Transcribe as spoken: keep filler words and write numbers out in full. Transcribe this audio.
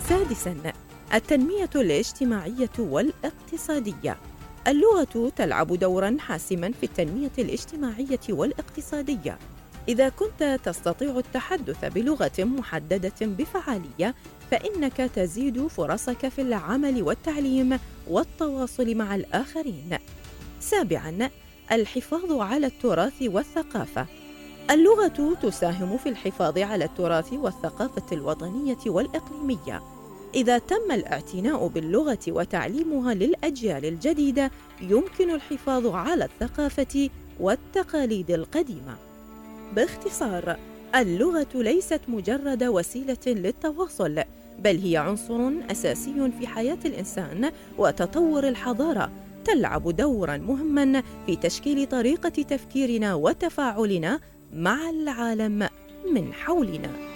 سادساً، التنمية الاجتماعية والاقتصادية. اللغة تلعب دوراً حاسماً في التنمية الاجتماعية والاقتصادية. إذا كنت تستطيع التحدث بلغة محددة بفعالية، فإنك تزيد فرصك في العمل والتعليم والتواصل مع الآخرين. سابعاً، الحفاظ على التراث والثقافة. اللغة تساهم في الحفاظ على التراث والثقافة الوطنية والإقليمية. إذا تم الاعتناء باللغة وتعليمها للأجيال الجديدة، يمكن الحفاظ على الثقافة والتقاليد القديمة. باختصار، اللغة ليست مجرد وسيلة للتواصل، بل هي عنصر أساسي في حياة الإنسان وتطور الحضارة. تلعب دورا مهما في تشكيل طريقة تفكيرنا وتفاعلنا مع العالم من حولنا.